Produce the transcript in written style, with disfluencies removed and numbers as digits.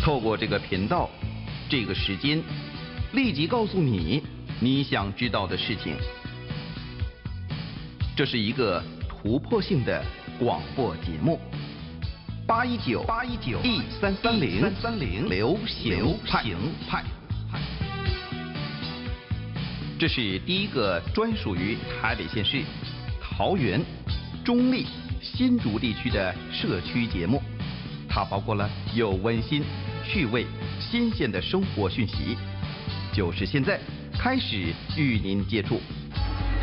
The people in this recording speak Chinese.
透过这个频道，这个时间，立即告诉你你想知道的事情。这是一个突破性的广播节目，8191330流行派。这是第一个专属于台北县市、桃园、中立、新竹地区的社区节目，它包括了有温馨、趣味、新鲜的生活讯息，就是现在开始与您接触。